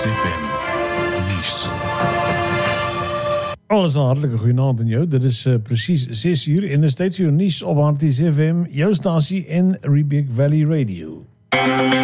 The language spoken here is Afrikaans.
FM nuus. Alles een hartelijke goeienaand aan jou. Dit is precies 6 uur en is tyd vir jou nuus op Harties FM, jou stasie en Riebeek Valley Radio.